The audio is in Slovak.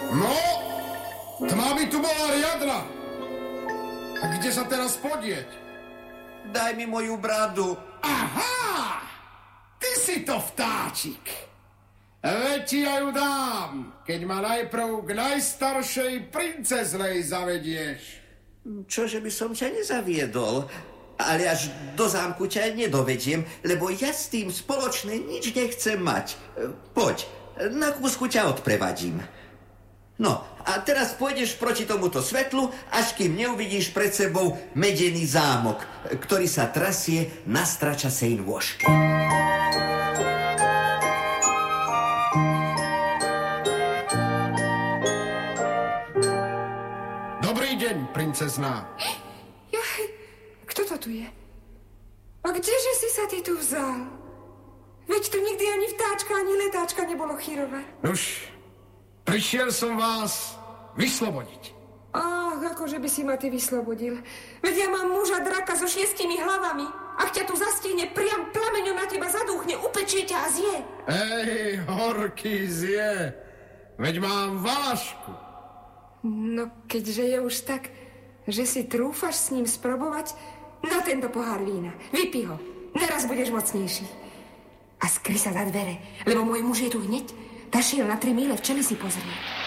No, tma by tu bola riadna. A kde sa teraz podieť? Daj mi moju bradu. Aha! Ty si to vtáčik. Veď ti ja ju dám, keď ma najprv k najstaršej princeznej zavedieš. Čože by som ťa nezaviedol, ale až do zámku ťa nedovediem, lebo ja s tým spoločné nič nechcem mať. Poď, na kúsku ťa odprevadím. No, a teraz pôjdeš proti tomuto svetlu, až kým neuvidíš pred sebou medený zámok, ktorý sa trasie na stračasej nôžke. Dobrý deň, princezná. Jaj, kto to tu je? A kdeže si sa ty tu vzal? Veď tu nikdy ani vtáčka, ani letáčka nebolo chýrové. Už, prišiel som vás vyslobodiť. Ach, akože by si ma ty vyslobodil. Veď ja mám muža draka so 6 hlavami. Ak ťa tu zastihne, priam plameňom na teba zadúchne, upečie ťa a zje. Ej, horký zje. Veď mám valašku. No, keďže je už tak, že si trúfaš s ním sprobovať, na tento pohár vína. Vypí ho. Naraz budeš mocnejší. A skry sa za dvere, lebo môj muž je tu hneď. Tašiel na 3 míle, včely si pozrie.